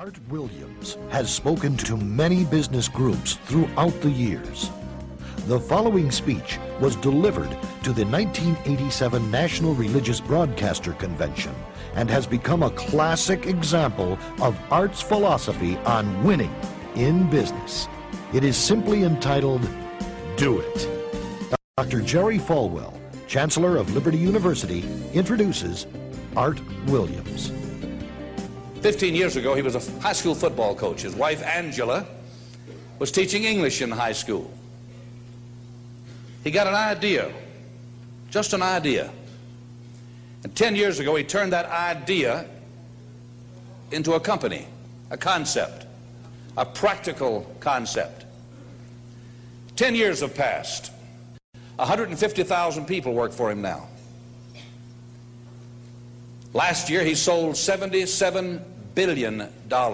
Art Williams has spoken to many business groups throughout the years. The following speech was delivered to the 1987 National Religious Broadcaster Convention and has become a classic example of Art's philosophy on winning in business. It is simply entitled, Do It. Dr. Jerry Falwell, Chancellor of Liberty University, introduces Art Williams. 15 years ago, he was a high school football coach. His wife, Angela, was teaching English in high school. He got an idea, just an idea. And 10 years ago, he turned that idea into a company, a concept, a practical concept. 10 years have passed. 150,000 people work for him now. Last year, he sold $77 billion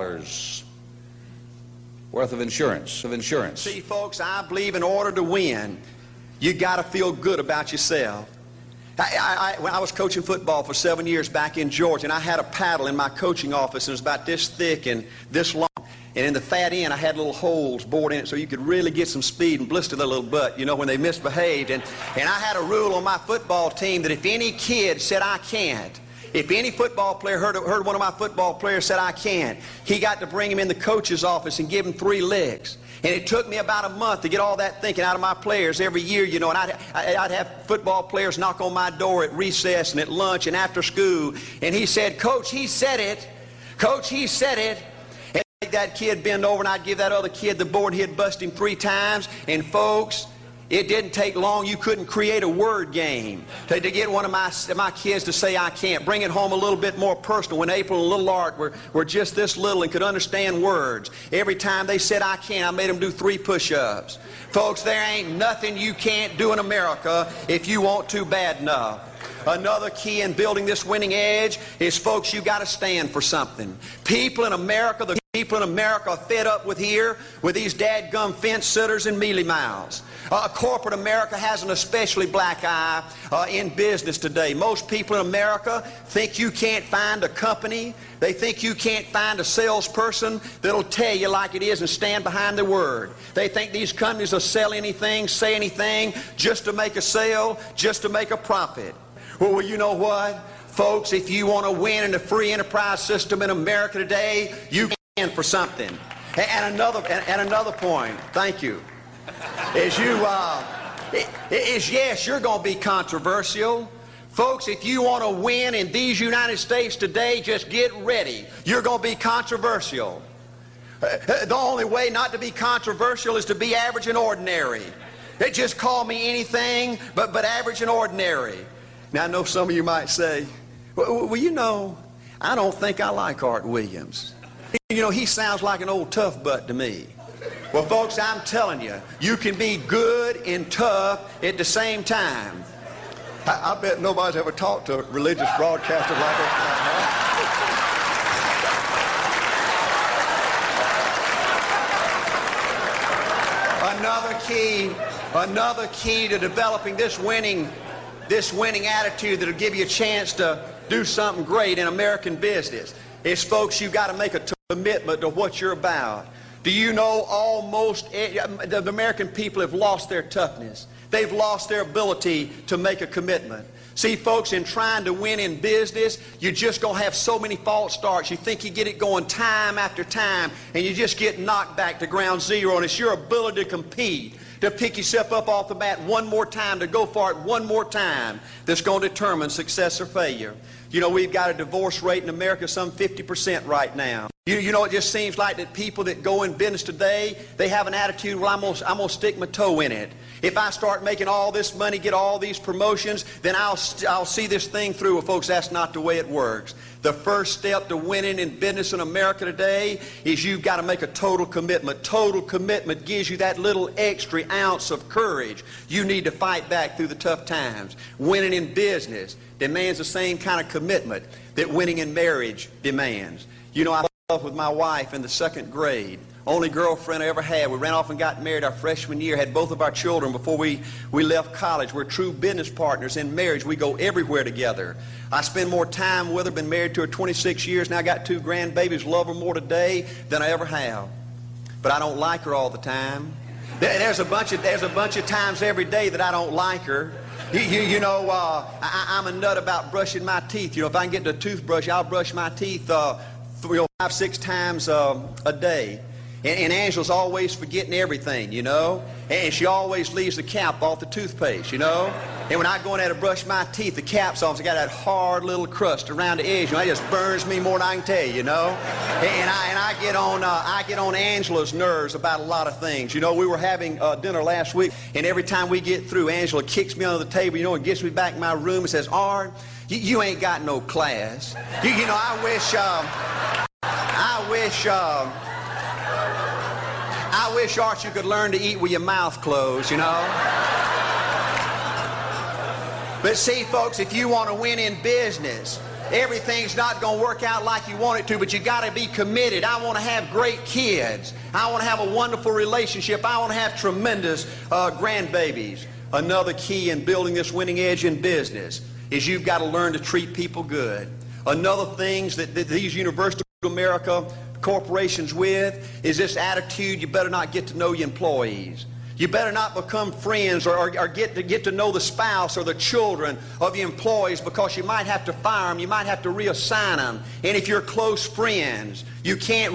worth of insurance. See, folks, I believe in order to win, you got to feel good about yourself. When I was coaching football for 7 years back in Georgia, and I had a paddle in my coaching office, and it was about this thick and this long. And in the fat end, I had little holes bored in it so you could really get some speed and blister their little butt, you know, when they misbehaved. And I had a rule on my football team that if any kid said, I can't, if any football player heard one of my football players said, I can't, he got to bring him in the coach's office and give him 3 licks. And it took me about a month to get all that thinking out of my players every year, you know, and I'd have football players knock on my door at recess and at lunch and after school. And he said, Coach, he said it. Coach, he said it. And I'd make that kid bend over and I'd give that other kid the board. He'd bust him 3 times. And folks, it didn't take long. You couldn't create a word game to get one of my kids to say, I can't. Bring it home a little bit more personal. When April and little Art were just this little and could understand words, every time they said, I can't, I made them do 3 push-ups. Folks, there ain't nothing you can't do in America if you want to bad enough. Another key in building this winning edge is, folks, you got to stand for something. People in America, the people in America are fed up with these dadgum fence sitters and mealy mouths. Corporate America has an especially black eye in business today. Most people in America think you can't find a company. They think you can't find a salesperson that'll tell you like it is and stand behind their word. They think these companies will sell anything, say anything, just to make a sale, just to make a profit. Well, you know what? Folks, if you want to win in the free enterprise system in America today, you stand for something. And another point, thank you, is yes, you're going to be controversial. Folks, if you want to win in these United States today, just get ready. You're going to be controversial. The only way not to be controversial is to be average and ordinary. They just call me anything but average and ordinary. Now, I know some of you might say, well, you know, I don't think I like Art Williams. You know, he sounds like an old tough butt to me. Well, folks, I'm telling you, you can be good and tough at the same time. I bet nobody's ever talked to a religious broadcaster like that. Another key to developing this winning attitude that'll give you a chance to do something great in American business is, folks, you've got to make a commitment to what you're about. Do you know the American people have lost their toughness? They've lost their ability to make a commitment. See, folks, in trying to win in business, you're just going to have so many false starts. You think you get it going time after time, and you just get knocked back to ground zero, and it's your ability to compete, to pick yourself up off the mat one more time, to go for it one more time, that's going to determine success or failure. You know, we've got a divorce rate in America some 50% right now. You know, it just seems like that people that go in business today, they have an attitude, well, I'm gonna stick my toe in it. If I start making all this money, get all these promotions, then I'll see this thing through. Well, folks, that's not the way it works. The first step to winning in business in America today is you've got to make a total commitment. Total commitment gives you that little extra ounce of courage you need to fight back through the tough times. Winning in business demands the same kind of commitment that winning in marriage demands. You know, I love with my wife in the 2nd grade. Only girlfriend I ever had. We ran off and got married our freshman year, had both of our children before we left college. We're true business partners in marriage. We go everywhere together. I spend more time with her, been married to her 26 years. Now I got 2 grandbabies, love her more today than I ever have. But I don't like her all the time. There's a bunch of times every day that I don't like her. I'm a nut about brushing my teeth. If I can get the toothbrush, I'll brush my teeth 5-6 times a day. And Angela's always forgetting everything, and she always leaves the cap off the toothpaste, And when I go in there to brush my teeth, the cap's off. It's got that hard little crust around the edge. It just burns me more than I can tell you, And I get on Angela's nerves about a lot of things. We were having dinner last week, and every time we get through, Angela kicks me under the table, and gets me back in my room and says, "Art, you ain't got no class. I wish, Art, you could learn to eat with your mouth closed, But see, folks, if you want to win in business, everything's not going to work out like you want it to, but you got to be committed. I want to have great kids. I want to have a wonderful relationship. I want to have tremendous grandbabies. Another key in building this winning edge in business is you've got to learn to treat people good. Another thing that these University of America corporations with is this attitude: you better not get to know your employees. You better not become friends or get to know the spouse or the children of your employees, because you might have to fire them, you might have to reassign them. And if you're close friends, you can't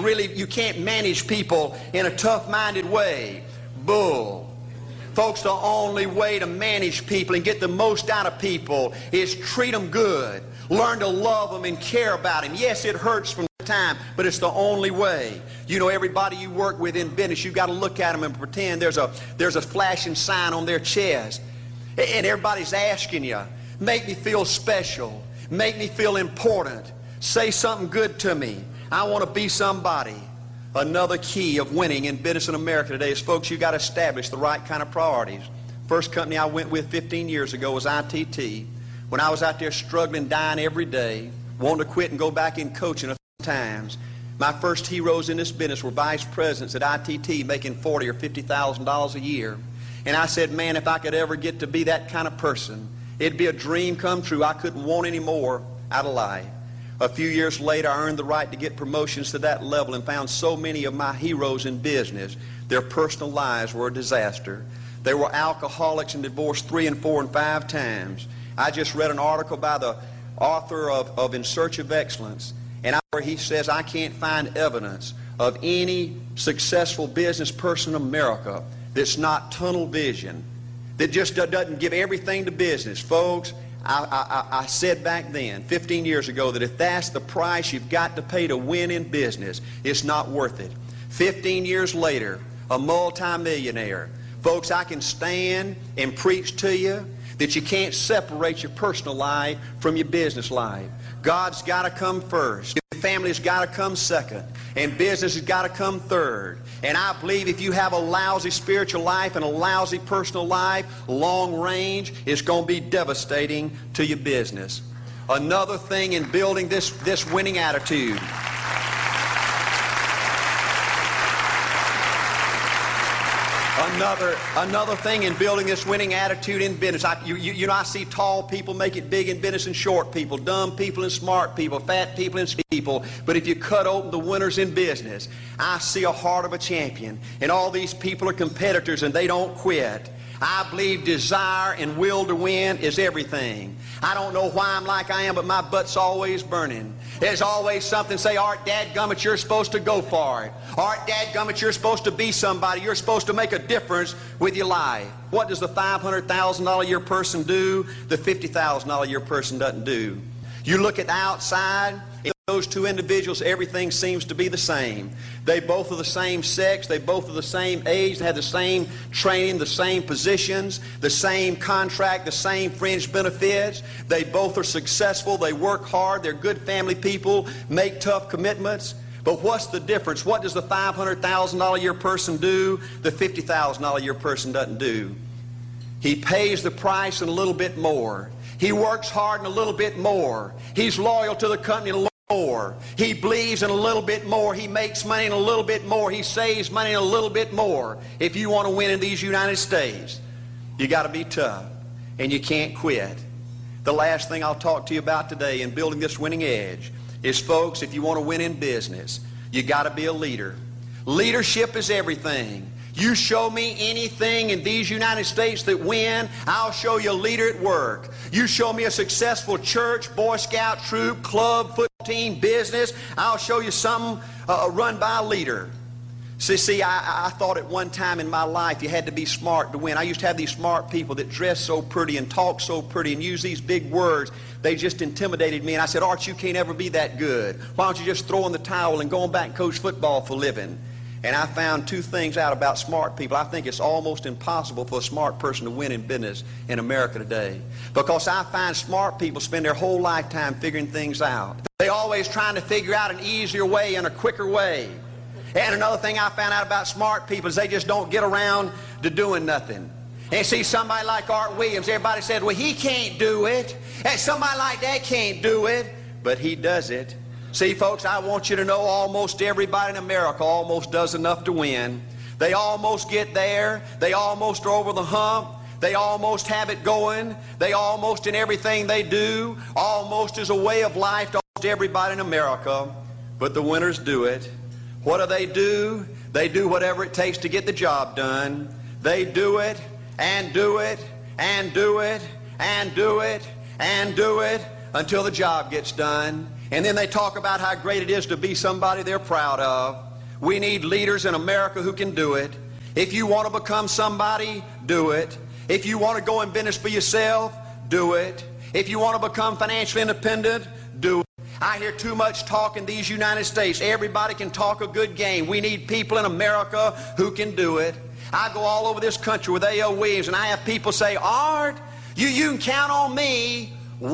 manage people in a tough-minded way. Bull. Folks, the only way to manage people and get the most out of people is treat them good. Learn to love them and care about them. Yes, it hurts from time, but it's the only way. Everybody you work with in business, you've got to look at them and pretend there's a flashing sign on their chest, and everybody's asking you, make me feel special, make me feel important, say something good to me, I want to be somebody. Another key of winning in business in America today is, folks, you've got to establish the right kind of priorities. First company I went with 15 years ago was ITT. When I was out there struggling, dying every day, wanting to quit and go back in coaching times, my first heroes in this business were vice presidents at ITT making $40,000 or $50,000 a year. And I said, man, if I could ever get to be that kind of person, it'd be a dream come true. I couldn't want any more out of life. A few years later, I earned the right to get promotions to that level and found so many of my heroes in business, their personal lives were a disaster. They were alcoholics and divorced 3 and 4 and 5 times. I just read an article by the author of In Search of Excellence, and where he says, I can't find evidence of any successful business person in America that's not tunnel vision, that just doesn't give everything to business. Folks, I said back then, 15 years ago, that if that's the price you've got to pay to win in business, it's not worth it. 15 years later, a multimillionaire. Folks, I can stand and preach to you that you can't separate your personal life from your business life. God's got to come first. Your family's got to come second. And business has got to come third. And I believe if you have a lousy spiritual life and a lousy personal life, long range, it's going to be devastating to your business. Another thing in building this winning attitude. Another thing in building this winning attitude in business. I see tall people make it big in business and short people, dumb people and smart people, fat people and skinny people. But if you cut open the winners in business, I see a heart of a champion. And all these people are competitors and they don't quit. I believe desire and will to win is everything. I don't know why I'm like I am, but my butt's always burning. There's always something say, Art, dadgummit, you're supposed to go for it. Art, dadgummit, you're supposed to be somebody. You're supposed to make a difference with your life. What does the $500,000 a year person do? The $50,000 a year person doesn't do. You look at the outside, those two individuals, everything seems to be the same. They both are the same sex, they both are the same age, they have the same training, the same positions, the same contract, the same fringe benefits. They both are successful, they work hard, they're good family people, make tough commitments. But what's the difference? What does the $500,000 a year person do? The $50,000 a year person doesn't do. He pays the price and a little bit more. He works hard and a little bit more. He's loyal to the company a little more. more. He believes in a little bit more. He makes money in a little bit more. He saves money in a little bit more. If you want to win in these United States, you got to be tough, and you can't quit. The last thing I'll talk to you about today in building this winning edge is, folks, if you want to win in business, you got to be a leader. Leadership is everything. You show me anything in these United States that win, I'll show you a leader at work. You show me a successful church, Boy Scout troop, club, football team, business, I'll show you something run by a leader. See, I thought at one time in my life you had to be smart to win. I used to have these smart people that dress so pretty and talk so pretty and use these big words. They just intimidated me. And I said, Art, you can't ever be that good. Why don't you just throw in the towel and go on back and coach football for a living? And I found two things out about smart people. I think it's almost impossible for a smart person to win in business in America today. Because I find smart people spend their whole lifetime figuring things out. They're always trying to figure out an easier way and a quicker way. And another thing I found out about smart people is they just don't get around to doing nothing. And see, somebody like Art Williams, everybody said, well, he can't do it. And somebody like that can't do it. But he does it. See, folks, I want you to know almost everybody in America almost does enough to win. They almost get there. They almost are over the hump. They almost have it going. They almost in everything they do, almost is a way of life to almost everybody in America. But the winners do it. What do? They do whatever it takes to get the job done. They do it and do it and do it and do it and do it until the job gets done. And then they talk about how great it is to be somebody they're proud of. We need leaders in America who can do it. If you want to become somebody, do it. If you want to go in business for yourself, do it. If you want to become financially independent, do it. I hear too much talk in these United States. Everybody can talk a good game. We need people in America who can do it. I go all over this country with A.L. Williams, and I have people say, Art, you can count on me.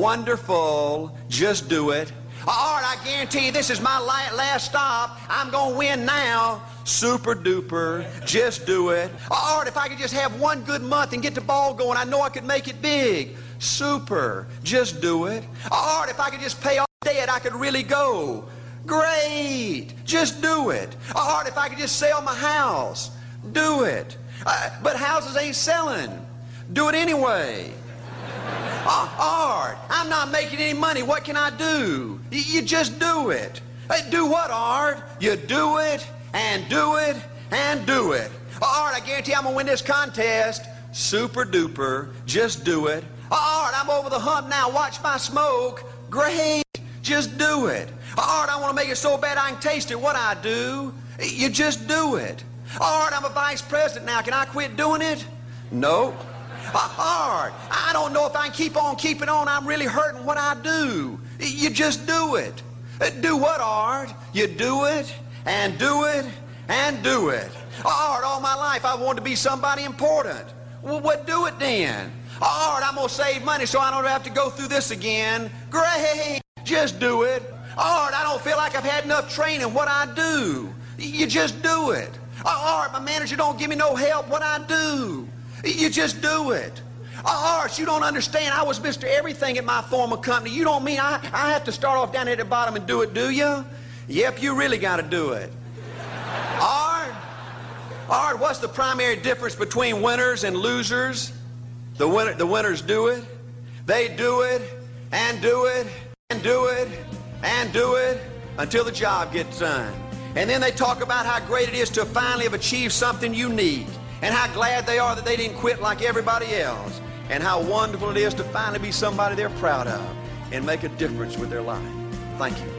Wonderful. Just do it. Art, I guarantee you this is my last stop. I'm going to win now. Super duper. Just do it. Art, if I could just have one good month and get the ball going, I know I could make it big. Super. Just do it. Art, if I could just pay off debt, I could really go. Great. Just do it. Art, if I could just sell my house. Do it. But houses ain't selling. Do it anyway. Art, I'm not making any money. What can I do? You just do it. Do what, Art? You do it and do it and do it. Art, I guarantee I'm going to win this contest. Super duper. Just do it. Art, I'm over the hump now. Watch my smoke. Great. Just do it. Art, I want to make it so bad I can taste it. What I do? You just do it. Art, I'm a vice president now. Can I quit doing it? No. Art, I don't know if I can keep on keeping on. I'm really hurting. What I do? You just do it. Do what, Art? You do it and do it and do it. Art, all my life I wanted to be somebody important. Well, what do it then? Art, I'm going to save money so I don't have to go through this again. Great. Just do it. Art, I don't feel like I've had enough training. What I do? You just do it. Art, my manager don't give me no help. What I do? You just do it. Art, you don't understand. I was Mr. Everything at my former company. You don't mean I have to start off down at the bottom and do it, do you? Yep, you really got to do it. Art, what's the primary difference between winners and losers? The winners do it. They do it and do it and do it and do it until the job gets done. And then they talk about how great it is to finally have achieved something unique, and how glad they are that they didn't quit like everybody else, and how wonderful it is to finally be somebody they're proud of and make a difference with their life. Thank you.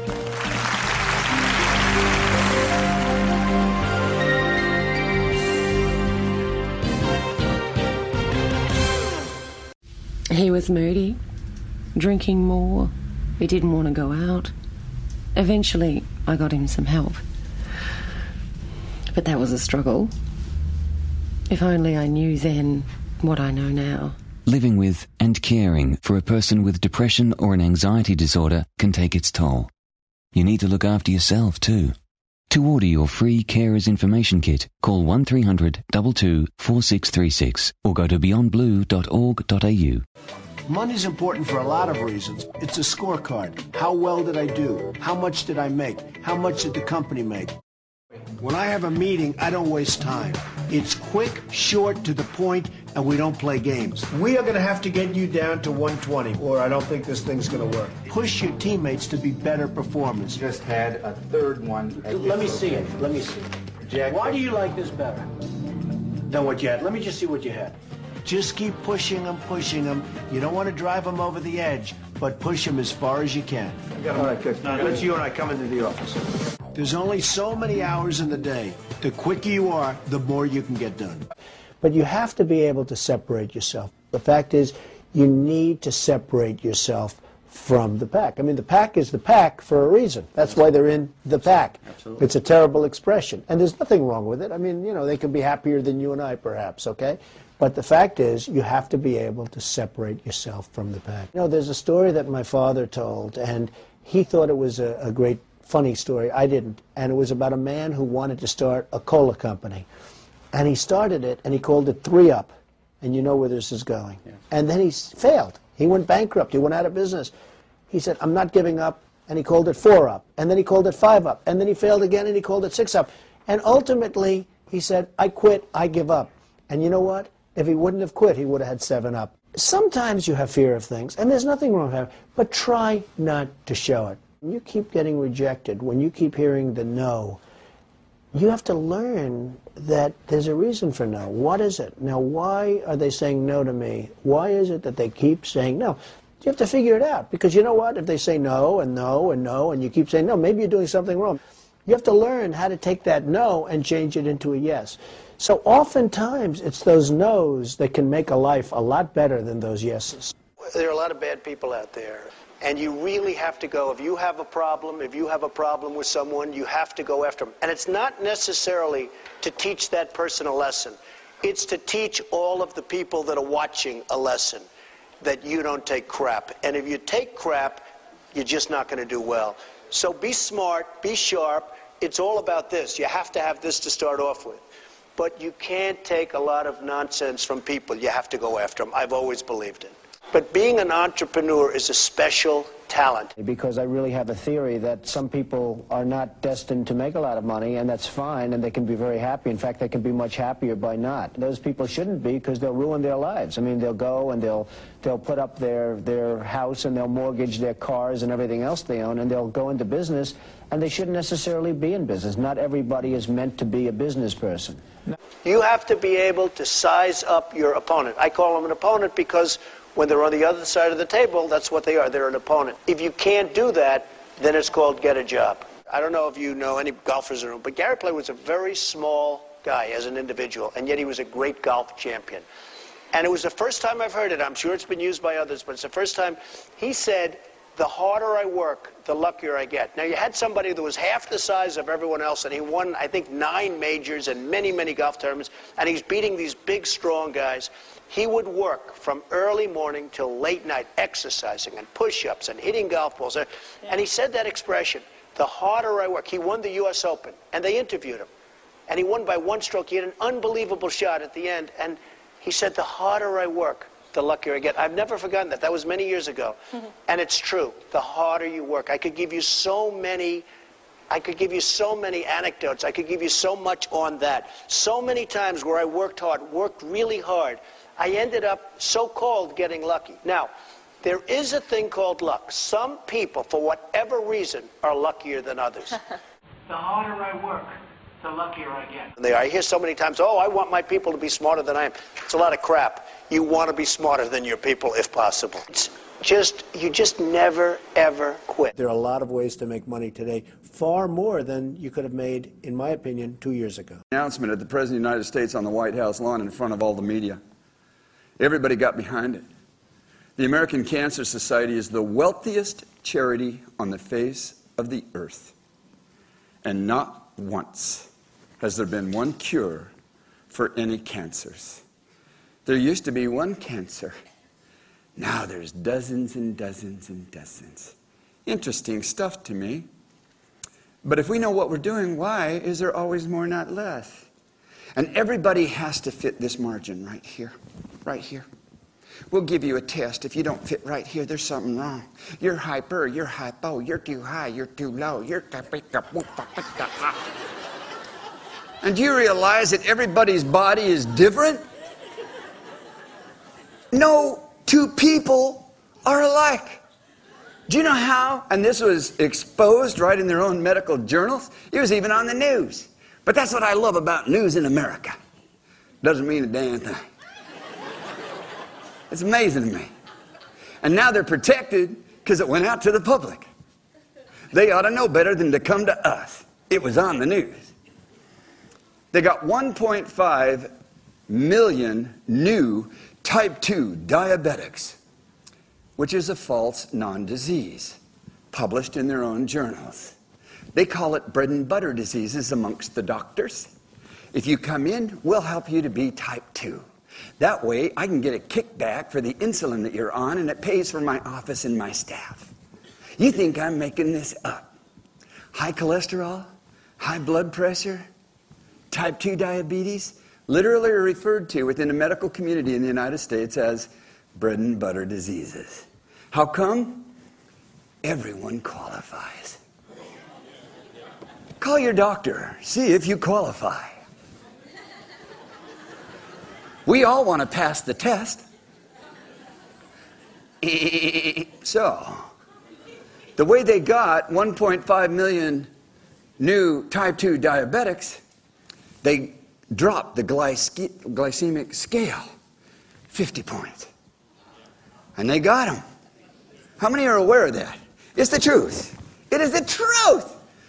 He was moody, drinking more. He didn't want to go out. Eventually, I got him some help. But that was a struggle. If only I knew then what I know now. Living with and caring for a person with depression or an anxiety disorder can take its toll. You need to look after yourself too. To order your free Carers Information Kit, call 1300 22 4636 or go to beyondblue.org.au. Money's important for a lot of reasons. It's a scorecard. How well did I do? How much did I make? How much did the company make? When I have a meeting, I don't waste time. It's quick, short, to the point, and we don't play games. We are going to have to get you down to 120, or I don't think this thing's going to work. Push your teammates to be better performers. Just had a third one. Let me see it. Let me see it. Jack, why do you like this better than what you had? Let me just see what you had. Just keep pushing them, pushing them. You don't want to drive them over the edge, but push them as far as you can. All right, good. Now, let's you and I come into the office. There's only so many hours in the day. The quicker you are, the more you can get done. But you have to be able to separate yourself. The fact is, you need to separate yourself from the pack. I mean, the pack is the pack for a reason. That's why they're in the pack. Absolutely. It's a terrible expression. And there's nothing wrong with it. I mean, you know, they can be happier than you and I, perhaps, okay? But the fact is, you have to be able to separate yourself from the pack. You know, there's a story that my father told, and he thought it was a great, funny story. I didn't. And it was about a man who wanted to start a cola company. And he started it, and he called it 3-Up. And you know where this is going. Yeah. And then he failed. He went bankrupt. He went out of business. He said, I'm not giving up. And he called it 4-Up. And then he called it 5-Up. And then he failed again, and he called it 6-Up. And ultimately, he said, I quit. I give up. And you know what? If he wouldn't have quit, he would have had 7-Up. Sometimes you have fear of things, and there's nothing wrong with that, but try not to show it. When you keep getting rejected, when you keep hearing the no, you have to learn that there's a reason for no. What is it? Now, why are they saying no to me? Why is it that they keep saying no? You have to figure it out, because you know what? If they say no and no and no, and you keep saying no, maybe you're doing something wrong. You have to learn how to take that no and change it into a yes. So oftentimes, it's those no's that can make a life a lot better than those yeses. There are a lot of bad people out there, and you really have to go. If you have a problem with someone, you have to go after them. And it's not necessarily to teach that person a lesson. It's to teach all of the people that are watching a lesson, that you don't take crap. And if you take crap, you're just not going to do well. So be smart, be sharp. It's all about this. You have to have this to start off with. But you can't take a lot of nonsense from people. You have to go after them. I've always believed it. But being an entrepreneur is a special talent. Because I really have a theory that some people are not destined to make a lot of money, and that's fine, and they can be very happy. In fact, they can be much happier by not. Those people shouldn't be, because they'll ruin their lives. I mean, they'll go and they'll put up their house, and they'll mortgage their cars and everything else they own, and they'll go into business, and they shouldn't necessarily be in business. Not everybody is meant to be a business person. You have to be able to size up your opponent. I call them an opponent because when they're on the other side of the table, that's what they are. They're an opponent. If you can't do that, then it's called get a job. I don't know if you know any golfers in the room, but Gary Player was a very small guy as an individual, and yet he was a great golf champion. And it was the first time I've heard it. I'm sure it's been used by others, but it's the first time he said, the harder I work, the luckier I get. Now, you had somebody that was half the size of everyone else, and he won, I think, 9 majors and many, many golf tournaments, and he's beating these big, strong guys. He would work from early morning till late night, exercising and push-ups and hitting golf balls. And he said that expression, the harder I work. He won the U.S. Open, and they interviewed him. And he won by 1 stroke. He had an unbelievable shot at the end, and he said, the harder I work, the luckier I get. I've never forgotten that. That was many years ago. And it's true. The harder you work. I could give you so many anecdotes. I could give you so much on that. So many times where I worked hard, worked really hard, I ended up so-called getting lucky. Now, there is a thing called luck. Some people, for whatever reason, are luckier than others. The harder I work, the luckier I get. I hear so many times, oh, I want my people to be smarter than I am. It's a lot of crap. You want to be smarter than your people if possible. You just never, ever quit. There are a lot of ways to make money today, far more than you could have made, in my opinion, 2 years ago. Announcement of the President of the United States on the White House lawn in front of all the media. Everybody got behind it. The American Cancer Society is the wealthiest charity on the face of the earth. And not once has there been one cure for any cancers. There used to be one cancer. Now there's dozens and dozens and dozens. Interesting stuff to me. But if we know what we're doing, why is there always more, not less? And everybody has to fit this margin right here, right here. We'll give you a test. If you don't fit right here, there's something wrong. You're hyper, you're hypo, you're too high, you're too low, you're... And do you realize that everybody's body is different? No two people are alike. Do you know how? And this was exposed right in their own medical journals. It was even on the news. But that's what I love about news in America. Doesn't mean a damn thing. It's amazing to me. And now they're protected because it went out to the public. They ought to know better than to come to us. It was on the news. They got 1.5 million new type 2 diabetics, which is a false non-disease, published in their own journals. They call it bread and butter diseases amongst the doctors. If you come in, we'll help you to be type 2. That way, I can get a kickback for the insulin that you're on, and it pays for my office and my staff. You think I'm making this up? High cholesterol, high blood pressure, type 2 diabetes, literally are referred to within the medical community in the United States as bread and butter diseases. How come? Everyone qualifies. Call your doctor, see if you qualify. We all want to pass the test. So, the way they got 1.5 million new type 2 diabetics, they dropped the glycemic scale 50 points. And they got them. How many are aware of that? It's the truth. It is the truth.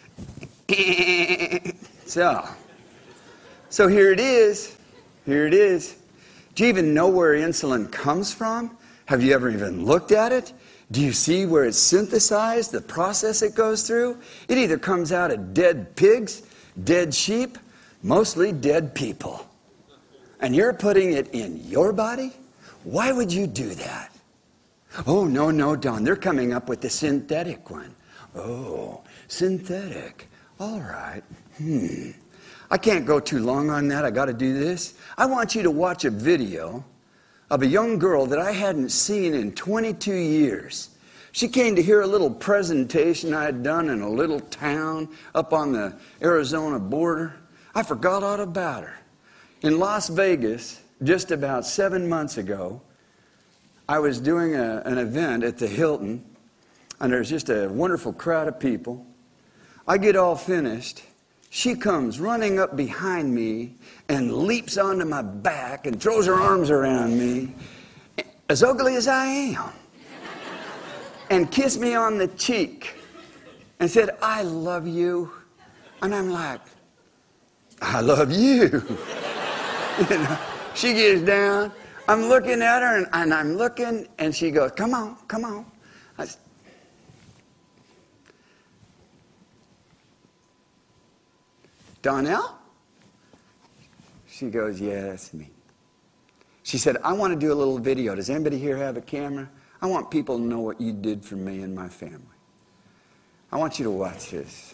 So here it is. Here it is. Do you even know where insulin comes from? Have you ever even looked at it? Do you see where it's synthesized, the process it goes through? It either comes out of dead pigs, dead sheep, mostly dead people. And you're putting it in your body? Why would you do that? Oh, no, Don, they're coming up with the synthetic one. Oh, synthetic. All right. I can't go too long on that. I got to do this. I want you to watch a video of a young girl that I hadn't seen in 22 years. She came to hear a little presentation I had done in a little town up on the Arizona border. I forgot all about her. In Las Vegas, just about 7 months ago, I was doing an event at the Hilton, and there's just a wonderful crowd of people. I get all finished. She comes running up behind me and leaps onto my back and throws her arms around me, as ugly as I am, and kissed me on the cheek and said, "I love you." And I'm like, "I love you." You know, she gets down. I'm looking at her, and I'm looking, and she goes, "Come on, come on." I said, "Donnell?" She goes, "Yeah, that's me." She said, "I want to do a little video. Does anybody here have a camera? I want people to know what you did for me and my family. I want you to watch this."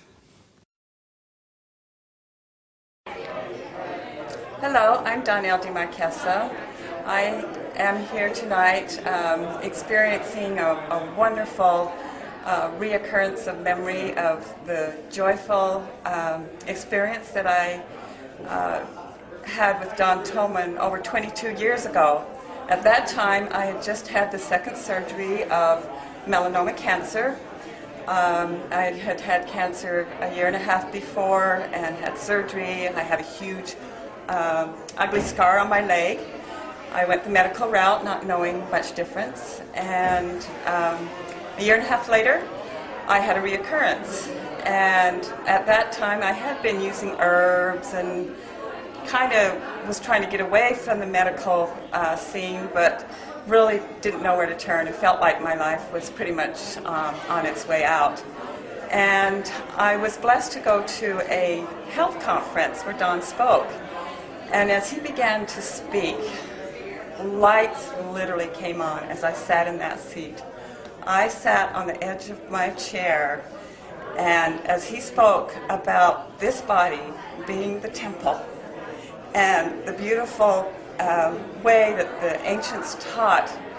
Hello, I'm Donnell DeMarchesa. I am here tonight experiencing a wonderful reoccurrence of memory of the joyful experience that I had with Don Tolman over 22 years ago. At that time, I had just had the second surgery of melanoma cancer. I had had cancer a year and a half before and had surgery. I had a huge ugly scar on my leg. I went the medical route, not knowing much difference, and a year and a half later, I had a reoccurrence. And at that time, I had been using herbs and kind of was trying to get away from the medical scene, but really didn't know where to turn. It felt like my life was pretty much on its way out. And I was blessed to go to a health conference where Don spoke. And as he began to speak, lights literally came on as I sat in that seat. I sat on the edge of my chair, and as he spoke about this body being the temple and the beautiful way that the ancients taught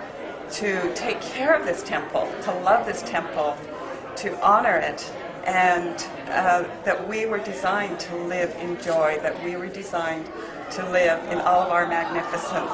to take care of this temple, to love this temple, to honor it, and that we were designed to live in joy, that we were designed to live in all of our magnificence.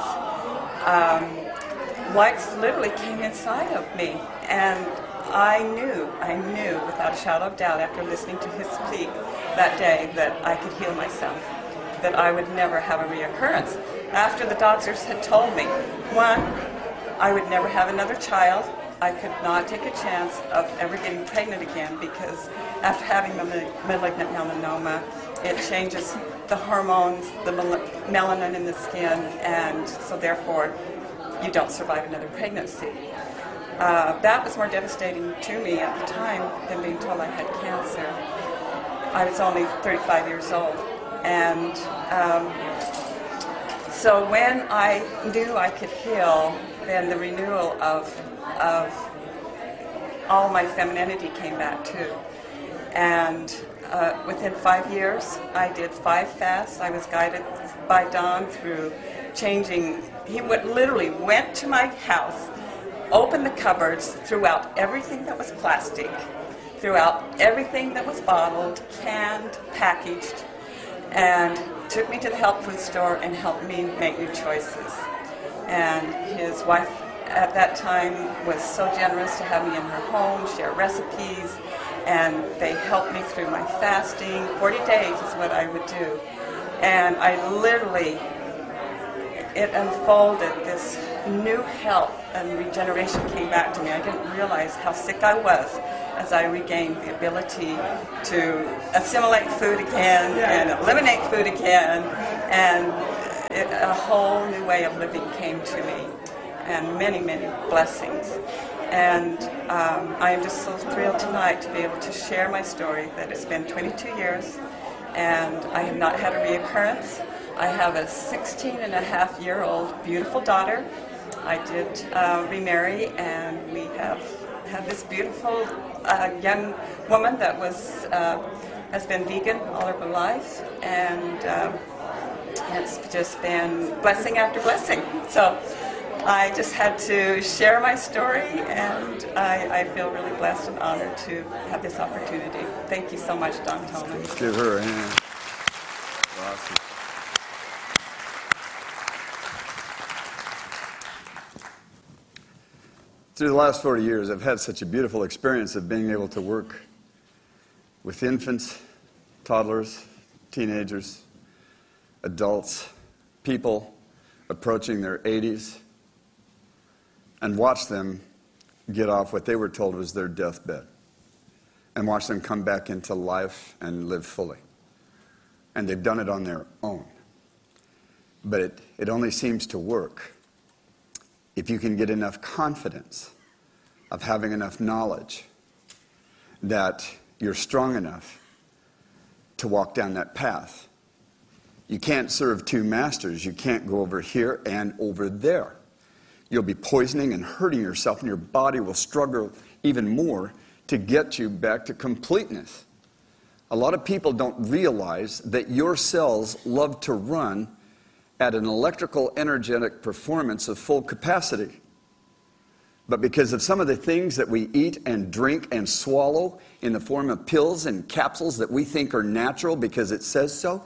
Lights literally came inside of me, and I knew without a shadow of doubt after listening to his speak that day that I could heal myself, that I would never have a reoccurrence. After the doctors had told me, one, I would never have another child. I could not take a chance of ever getting pregnant again because after having malignant melanoma, it changes the hormones, the melanin in the skin, and so therefore you don't survive another pregnancy. That was more devastating to me at the time than being told I had cancer. I was only 35 years old, and so when I knew I could heal, then the renewal of all my femininity came back too. And within 5 years, I did 5 fasts. I was guided by Don through changing. He literally went to my house, opened the cupboards, threw out everything that was plastic, threw out everything that was bottled, canned, packaged, and took me to the health food store and helped me make new choices. And his wife at that time was so generous to have me in her home, share recipes, and they helped me through my fasting. 40 days is what I would do. And I literally, it unfolded, this new health and regeneration came back to me. I didn't realize how sick I was as I regained the ability to assimilate food again and eliminate food again, and a whole new way of living came to me, and many, many blessings. And I am just so thrilled tonight to be able to share my story, that it's been 22 years and I have not had a reoccurrence. I have a 16-and-a-half-year-old beautiful daughter. I did remarry, and we have had this beautiful young woman that has been vegan all of her life, and it's just been blessing after blessing. So I just had to share my story, and I feel really blessed and honored to have this opportunity. Thank you so much, Don Tolman. Let's give her a hand. Awesome. Through the last 40 years, I've had such a beautiful experience of being able to work with infants, toddlers, teenagers, adults, people approaching their 80s, and watch them get off what they were told was their deathbed, and watch them come back into life and live fully. And they've done it on their own. But it only seems to work if you can get enough confidence of having enough knowledge that you're strong enough to walk down that path. You can't serve two masters. You can't go over here and over there. You'll be poisoning and hurting yourself, and your body will struggle even more to get you back to completeness. A lot of people don't realize that your cells love to run at an electrical energetic performance of full capacity. But because of some of the things that we eat and drink and swallow in the form of pills and capsules that we think are natural because it says so,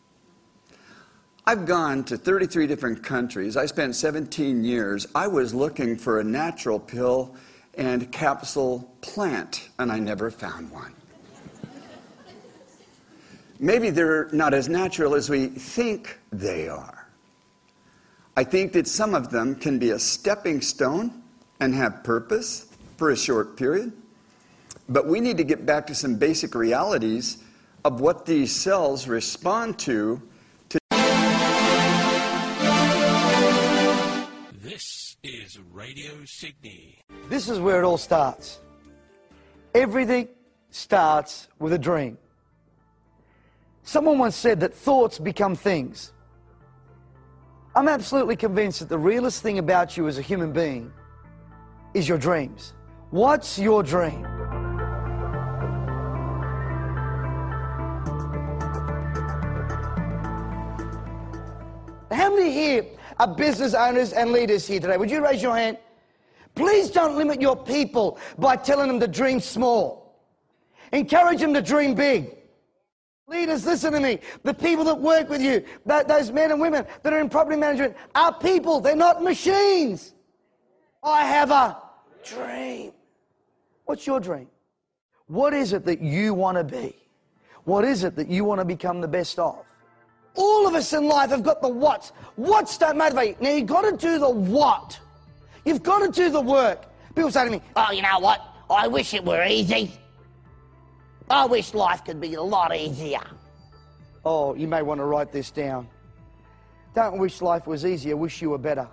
I've gone to 33 different countries. I spent 17 years. I was looking for a natural pill and capsule plant, and I never found one. Maybe they're not as natural as we think they are. I think that some of them can be a stepping stone and have purpose for a short period. But we need to get back to some basic realities of what these cells respond to. This is Radio Sydney. This is where it all starts. Everything starts with a dream. Someone once said that thoughts become things. I'm absolutely convinced that the realest thing about you as a human being is your dreams. What's your dream? How many here are business owners and leaders here today? Would you raise your hand? Please don't limit your people by telling them to dream small. Encourage them to dream big. Leaders, listen to me. The people that work with you, those men and women that are in property management, are people. They're not machines. I have a dream. What's your dream? What is it that you want to be? What is it that you want to become the best of? All of us in life have got the what. What's that motivate? Now, you've got to do the what. You've got to do the work. People say to me, oh, you know what? I wish it were easy. I wish life could be a lot easier. Oh, you may want to write this down. Don't wish life was easier, wish you were better.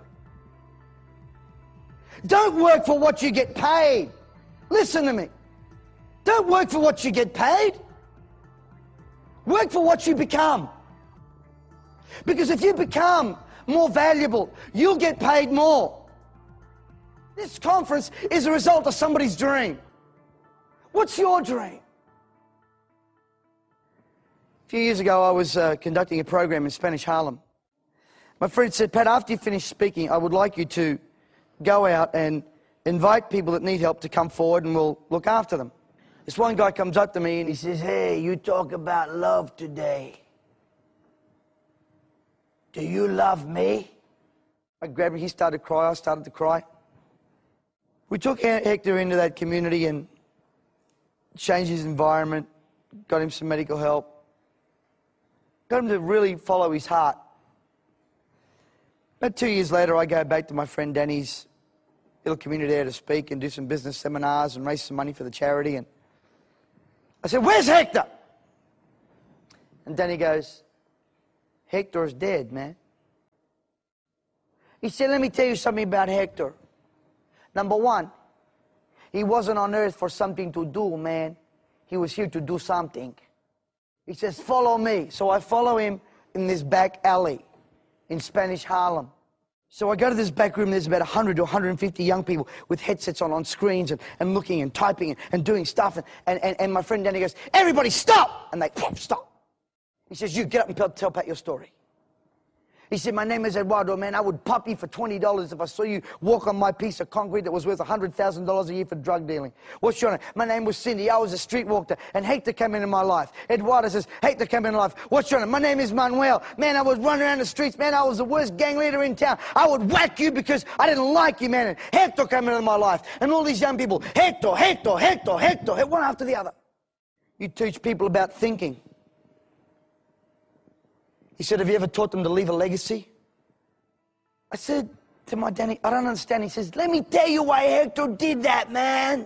Don't work for what you get paid. Listen to me. Don't work for what you get paid. Work for what you become. Because if you become more valuable, you'll get paid more. This conference is a result of somebody's dream. What's your dream? A few years ago, I was conducting a program in Spanish Harlem. My friend said, Pat, after you finish speaking, I would like you to go out and invite people that need help to come forward and we'll look after them. This one guy comes up to me and he says, hey, you talk about love today. Do you love me? I grabbed him, he started to cry, I started to cry. We took Hector into that community and changed his environment, got him some medical help. Got him to really follow his heart. About 2 years later, I go back to my friend Danny's little community there to speak and do some business seminars and raise some money for the charity. And I said, where's Hector? And Danny goes, Hector's dead, man. He said, let me tell you something about Hector. Number one, he wasn't on earth for something to do, man. He was here to do something. He says, follow me. So I follow him in this back alley in Spanish Harlem. So I go to this back room, there's about 100 to 150 young people with headsets on screens and looking and typing and doing stuff. And my friend Danny goes, everybody stop! And they stop. He says, you get up and tell Pat your story. He said, my name is Eduardo, man. I would pop you for $20 if I saw you walk on my piece of concrete that was worth $100,000 a year for drug dealing. What's your name? My name was Cindy. I was a street walker, and Hector came into my life. Eduardo says, Hector came into my life. What's your name? My name is Manuel. Man, I was running around the streets. Man, I was the worst gang leader in town. I would whack you because I didn't like you, man. And Hector came into my life. And all these young people, Hector, Hector, Hector, Hector, one after the other. You teach people about thinking. He said, have you ever taught them to leave a legacy? I said to my Danny, I don't understand. He says, let me tell you why Hector did that, man.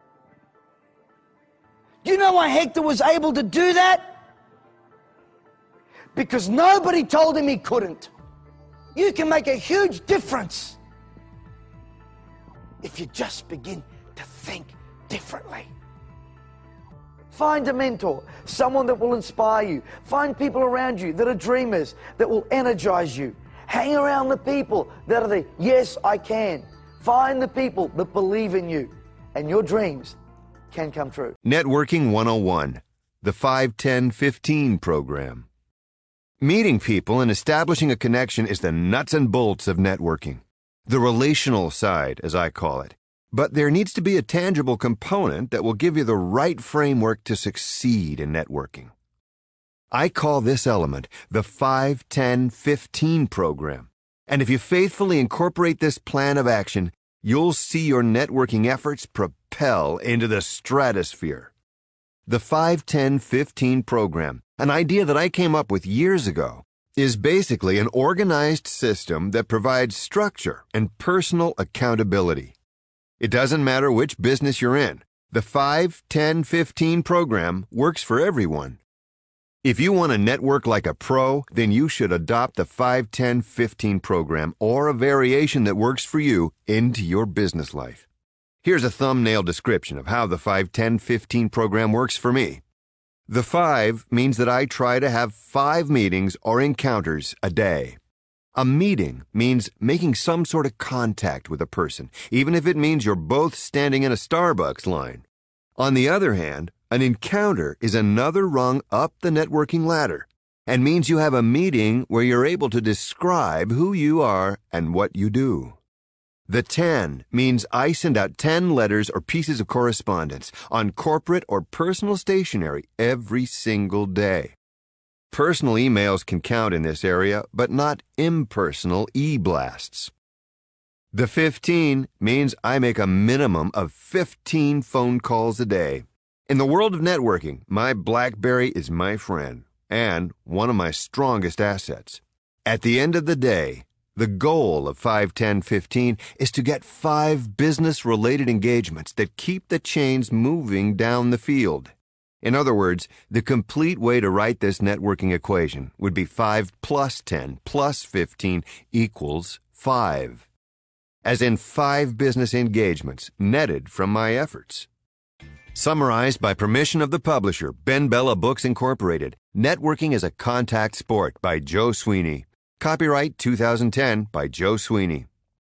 Do you know why Hector was able to do that? Because nobody told him he couldn't. You can make a huge difference if you just begin to think differently. Find a mentor, someone that will inspire you. Find people around you that are dreamers, that will energize you. Hang around the people that are the, yes, I can. Find the people that believe in you, and your dreams can come true. Networking 101, the 5-10-15 program. Meeting people and establishing a connection is the nuts and bolts of networking. The relational side, as I call it. But there needs to be a tangible component that will give you the right framework to succeed in networking. I call this element the 5-10-15 program. And if you faithfully incorporate this plan of action, you'll see your networking efforts propel into the stratosphere. The 5-10-15 program, an idea that I came up with years ago, is basically an organized system that provides structure and personal accountability. It doesn't matter which business you're in. The 5-10-15 program works for everyone. If you want to network like a pro, then you should adopt the 5-10-15 program or a variation that works for you into your business life. Here's a thumbnail description of how the 5-10-15 program works for me. The 5 means that I try to have 5 meetings or encounters a day. A meeting means making some sort of contact with a person, even if it means you're both standing in a Starbucks line. On the other hand, an encounter is another rung up the networking ladder and means you have a meeting where you're able to describe who you are and what you do. The 10 means I send out 10 letters or pieces of correspondence on corporate or personal stationery every single day. Personal emails can count in this area, but not impersonal e-blasts. The 15 means I make a minimum of 15 phone calls a day. In the world of networking, my BlackBerry is my friend and one of my strongest assets. At the end of the day, the goal of 5, 10, 15 is to get 5 business-related engagements that keep the chains moving down the field. In other words, the complete way to write this networking equation would be 5 plus 10 plus 15 equals 5. As in 5 business engagements netted from my efforts. Summarized by permission of the publisher, Ben Bella Books Incorporated, Networking is a Contact Sport by Joe Sweeney. Copyright 2010 by Joe Sweeney.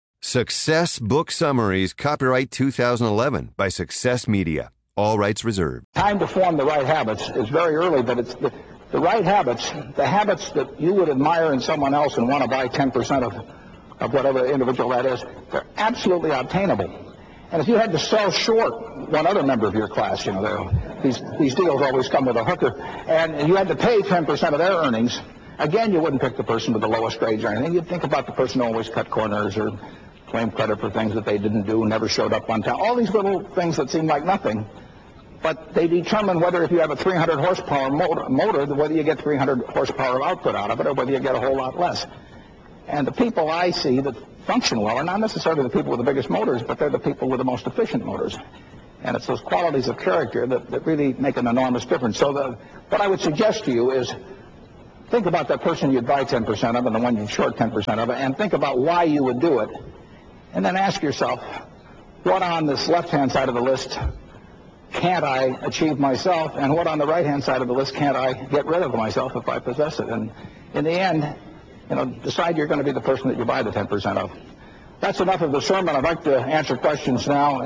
Success Book Summaries, copyright 2011 by Success Media. All rights reserved. Time to form the right habits is very early, but it's the right habits, the habits that you would admire in someone else and want to buy 10% of whatever individual that is, they're absolutely obtainable. And if you had to sell short one other member of your class, you know, these deals always come with a hooker, and you had to pay 10% of their earnings, again, you wouldn't pick the person with the lowest grades or anything. You'd think about the person who always cut corners or claimed credit for things that they didn't do, never showed up on time. All these little things that seem like nothing, but they determine whether if you have a 300 horsepower motor, whether you get 300 horsepower output out of it or whether you get a whole lot less. And the people I see that function well are not necessarily the people with the biggest motors, but they're the people with the most efficient motors. And it's those qualities of character that really make an enormous difference. So what I would suggest to you is think about that person you'd buy 10% of and the one you'd short 10% of, and think about why you would do it. And then ask yourself, what on this left-hand side of the list can't I achieve myself, and what on the right-hand side of the list can't I get rid of myself if I possess it? And in the end, you know, decide you're going to be the person that you buy the 10% of. That's enough of the sermon. I'd like to answer questions now,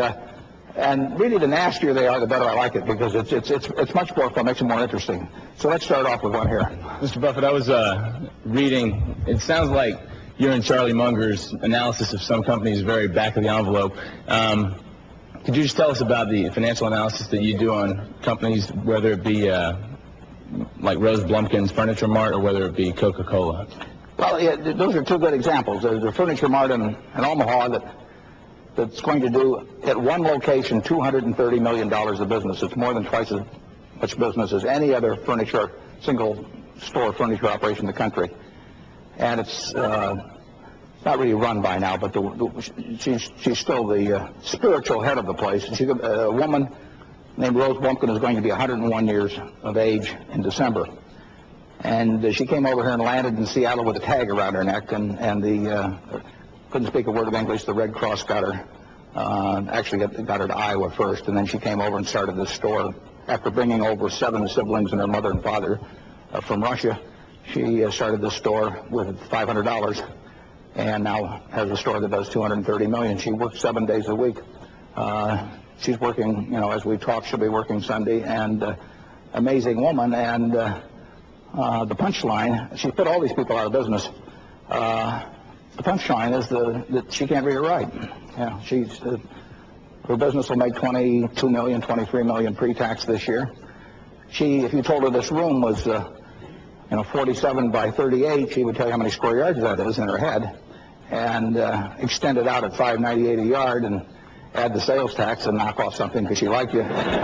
and really the nastier they are, the better I like it, because it's much more fun, makes it more interesting. So let's start off with one here. Mr. Buffett, I was reading, it sounds like you're in Charlie Munger's analysis of some companies very back of the envelope. Could you just tell us about the financial analysis that you do on companies, whether it be like Rose Blumkin's Furniture Mart or whether it be Coca-Cola? Well, yeah, those are two good examples. There's a Furniture Mart in Omaha that's going to do, at one location, $230 million of business. It's more than twice as much business as any other single-store furniture operation in the country. And it's not really run by now, but she's still the spiritual head of the place. A woman named Rose Blumkin is going to be 101 years of age in December. And she came over here and landed in Seattle with a tag around her neck, and couldn't speak a word of English. The Red Cross got her, actually got her to Iowa first, and then she came over and started this store. After bringing over 7 siblings and her mother and father from Russia, she started this store with $500, and now has a store that does $230 million. She works 7 days a week. She's working, you know, as we talk, she'll be working Sunday, and amazing woman. And the punchline, she put all these people out of business. The punchline is that she can't read or write. Yeah, her business will make $22 million, $23 million pre-tax this year. If you told her this room was 47 by 38, she would tell you how many square yards that is in her head, and extend it out at $5.98 a yard and add the sales tax and knock off something because she liked you.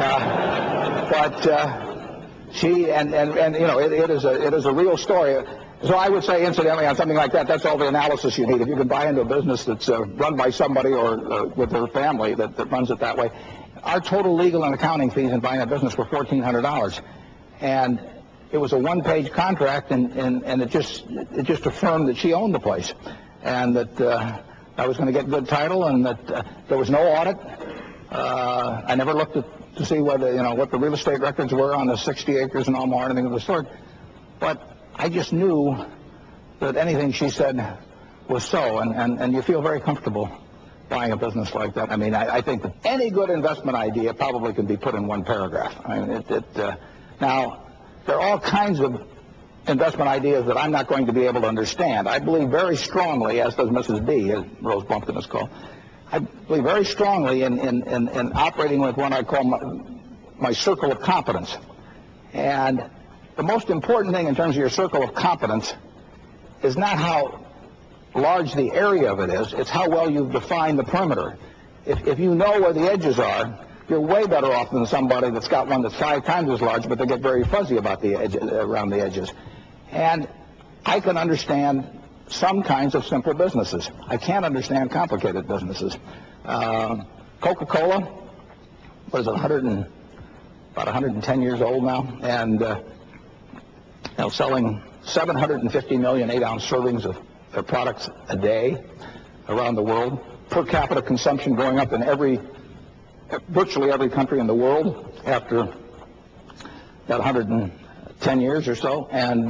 She you know, it is a real story. So I would say, incidentally, on something like that, that's all the analysis you need. If you can buy into a business that's run by somebody or with their family that runs it that way. Our total legal and accounting fees in buying a business were $1,400, and it was a one-page contract, and it just affirmed that she owned the place, and that I was going to get good title, and that there was no audit. I never looked to see whether, what the real estate records were on the 60 acres in Omaha or anything of the sort, but I just knew that anything she said was so, and you feel very comfortable buying a business like that. I mean, I think that any good investment idea probably can be put in one paragraph. I mean, now, there are all kinds of investment ideas that I'm not going to be able to understand. I believe very strongly, as does Mrs. B, as Rose Bumpton is called, I believe very strongly in operating with what I call my circle of competence. And the most important thing in terms of your circle of competence is not how large the area of it is, it's how well you've defined the perimeter. If you know where the edges are, you're way better off than somebody that's got one that's 5 times as large, but they get very fuzzy about the edges, around the edges. And I can understand some kinds of simple businesses. I can't understand complicated businesses. Coca-Cola, what is it, about 110 years old now, and selling 750 million 8-ounce servings of their products a day around the world. Per capita consumption going up in virtually every country in the world after about 110 years or so, and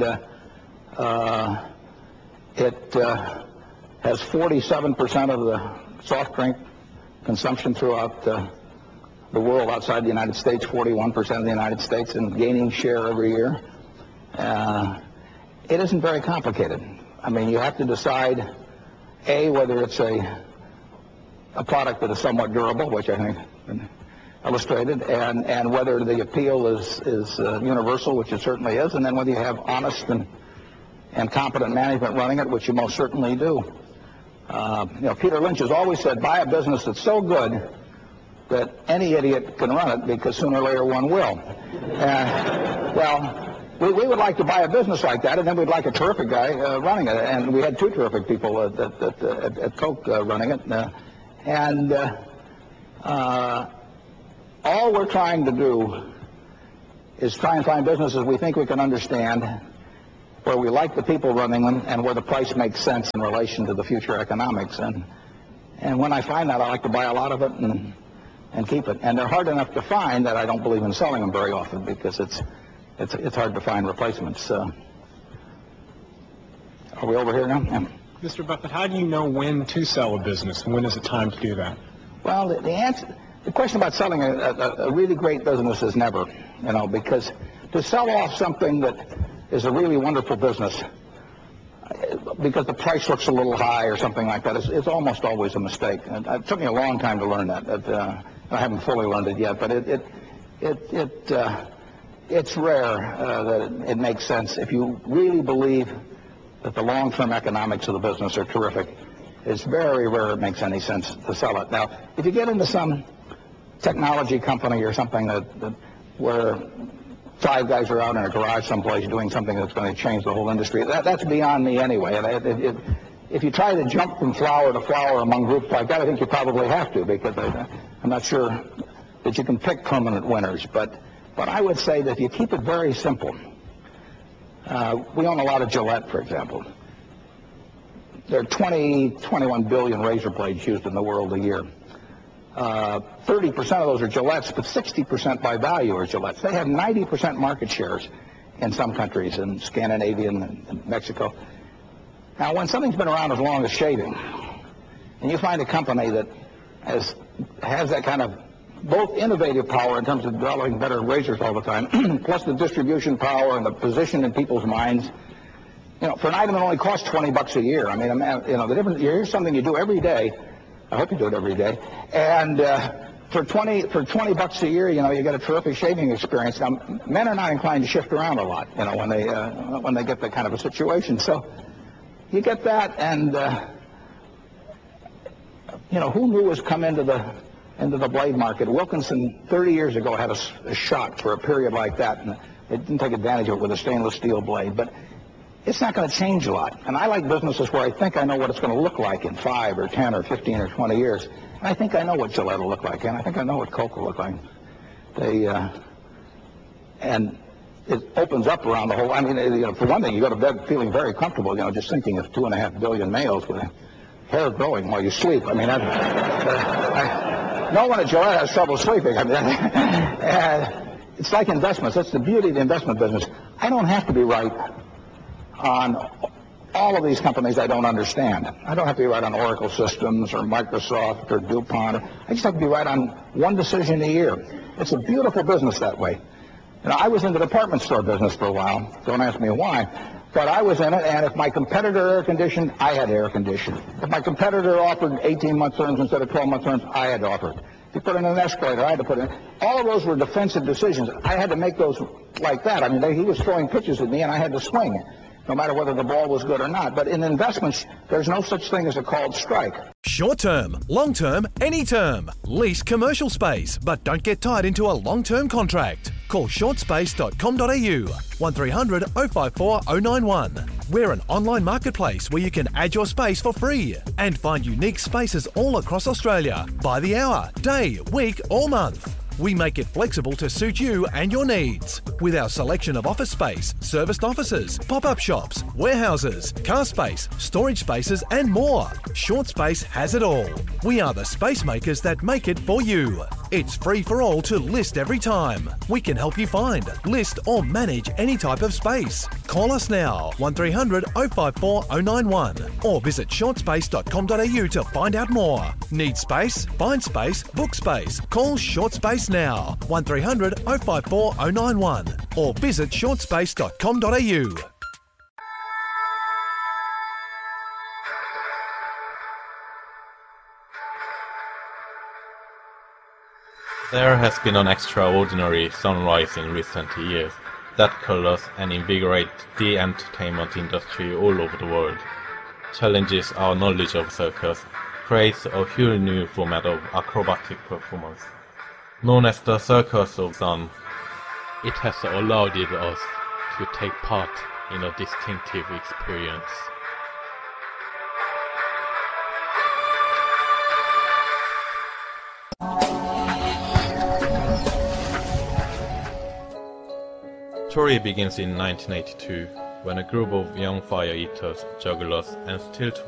it has 47% of the soft drink consumption throughout the world outside the United States, 41% of the United States, and gaining share every year. It isn't very complicated. I mean, you have to decide, A, whether it's a product that is somewhat durable, which I think illustrated, and whether the appeal is universal, which it certainly is, and then whether you have honest and competent management running it, which you most certainly do. Peter Lynch has always said, buy a business that's so good that any idiot can run it, because sooner or later one will. We would like to buy a business like that, and then we'd like a terrific guy running it. And we had 2 terrific people at Coke running it. All we're trying to do is try and find businesses we think we can understand, where we like the people running them, and where the price makes sense in relation to the future economics. And when I find that, I like to buy a lot of it and keep it. And they're hard enough to find that I don't believe in selling them very often, because it's hard to find replacements. Are we over here now? Yeah. Mr. Buffett, how do you know when to sell a business, and when is it time to do that? Well, the question about selling a really great business is never, because to sell off something that is a really wonderful business because the price looks a little high or something like that, it's almost always a mistake. And it took me a long time to learn that. I haven't fully learned it yet, but it's rare that it makes sense. If you really believe that the long-term economics of the business are terrific, it's very rare it makes any sense to sell it. Now, if you get into some technology company or something where 5 guys are out in a garage someplace doing something that's going to change the whole industry, that's beyond me anyway. And if you try to jump from flower to flower among groups like that, I think you probably have to, because I'm not sure that you can pick permanent winners. But I would say that if you keep it very simple, we own a lot of Gillette, for example. There are 21 billion razor blades used in the world a year. 30% of those are Gillettes, but 60% by value are Gillettes. They have 90% market shares in some countries, in Scandinavia and Mexico. Now, when something's been around as long as shaving, and you find a company that has that kind of both innovative power in terms of developing better razors all the time, plus the distribution power and the position in people's minds, for an item that only costs $20 a year. I mean, the difference, here's something you do every day. I hope you do it every day. And for $20 a year, you get a terrific shaving experience. Now, men are not inclined to shift around a lot, when they get that kind of a situation. So you get that, and who knew was come into the blade market? Wilkinson 30 years ago had a shot for a period like that, and they didn't take advantage of it with a stainless steel blade. But it's not going to change a lot. And I like businesses where I think I know what it's going to look like in 5 or 10 or 15 or 20 years. And I think I know what Gillette will look like, and I think I know what Coke will look like. And it opens up around the whole. I mean, for one thing, you go to bed feeling very comfortable. Just thinking of 2.5 billion males with hair growing while you sleep. I mean, no one at Gillette has trouble sleeping. I mean, it's like investments. That's the beauty of the investment business. I don't have to be right on all of these companies I don't understand. I don't have to be right on Oracle Systems or Microsoft or DuPont. I just have to be right on one decision a year. It's a beautiful business that way. You know, I was in the department store business for a while. Don't ask me why. But I was in it, and if my competitor air-conditioned, I had air-conditioned. If my competitor offered 18-month terms instead of 12-month terms, I had to offer it. If you put in an escalator, I had to put in. All of those were defensive decisions. I had to make those like that. I mean, he was throwing pitches at me, and I had to swing, no matter whether the ball was good or not. But in investments, there's no such thing as a called strike. Short term, long term, any term. Lease commercial space, but don't get tied into a long-term contract. Call shortspace.com.au 1300 054 091. We're an online marketplace where you can add your space for free and find unique spaces all across Australia by the hour, day, week or month. We make it flexible to suit you and your needs. With our selection of office space, serviced offices, pop-up shops, warehouses, car space, storage spaces and more. Short Space has it all. We are the space makers that make it for you. It's free for all to list every time. We can help you find, list or manage any type of space. Call us now, 1300 054 091 or visit shortspace.com.au to find out more. Need space? Find space, book space. Call Short Space now, 1300 054 091 or visit shortspace.com.au. There has been an extraordinary sunrise in recent years that colors and invigorates the entertainment industry all over the world, challenges our knowledge of circus, creates a whole new format of acrobatic performance, known as the Circus of Sun. It has allowed us to take part in a distinctive experience. The story begins in 1982, when a group of young fire eaters, jugglers, and stilt